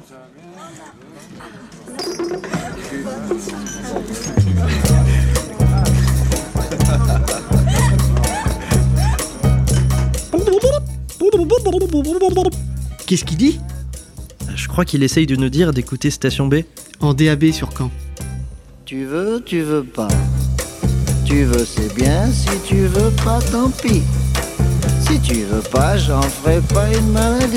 Qu'est-ce qu'il dit ? Je crois qu'il essaye de nous dire d'écouter Station B. En DAB sur Caen. Tu veux pas. Tu veux, c'est bien. Si tu veux pas, tant pis. Si tu veux pas, j'en ferai pas une maladie.